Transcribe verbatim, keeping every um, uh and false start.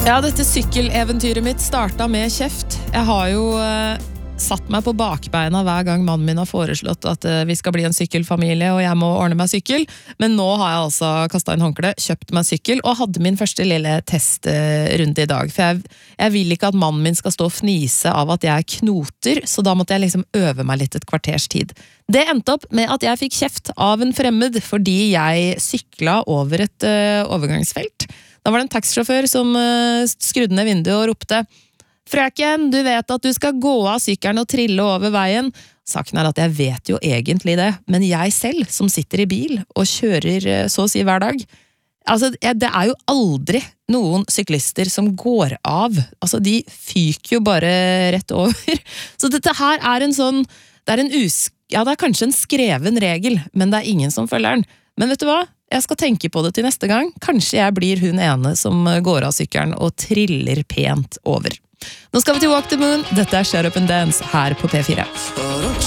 Ja, dette sykkeleventyret mitt startet med kjeft. Jeg har jo eh, satt meg på bakbeina hver gang mannen min har foreslått at eh, vi skal bli en sykkelfamilie, og jeg må ordne meg sykkel. Men nå har jeg altså kastet inn håndkle, kjøpt meg sykkel, og hadde min første lille testrunde i dag. For jeg, jeg vil ikke at mannen min skal stå og fnise av at jeg knoter, så da måtte jeg liksom øve meg litt et kvarters tid. Det endte opp med at jeg fikk kjeft av en fremmed, fordi jeg sykla over et uh, overgangsfelt. Da var det en taxisjåfør som uh, skrudde ned vinduet og ropte «Frøken, du vet at du skal gå av sykkelen og trille over veien». Saken er at jeg vet jo egentlig det, men jeg selv, som sitter i bil og kjører uh, så å si hver dag, altså, jeg, det er jo aldri noen syklister som går av. Altså, de fyker jo bare rett over. Så dette her er en sånn, det er en us... Ja, det er kanskje en skreven regel, men det er ingen som følger den. Men vet du hva? Jeg skal tenke på det til neste gang. Kanskje jeg blir hun ene som går av sykkelen og triller pent over. Nå skal vi til Walk the Moon. Dette er Shut Up and Dance her på P fire.